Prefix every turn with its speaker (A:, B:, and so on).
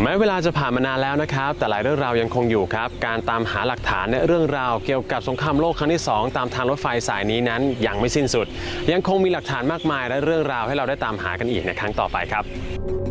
A: แม้เวลาจะผ่านมานานแล้วนะครับแต่หลายเรื่องราวยังคงอยู่ครับการตามหาหลักฐานในเรื่องราวเกี่ยวกับสงครามโลกครั้งที่2ตามทางรถไฟสายนี้นั้นยังไม่สิ้นสุดยังคงมีหลักฐานมากมายและเรื่องราวให้เราได้ตามหากันอีกในครั้งต่อไปครับ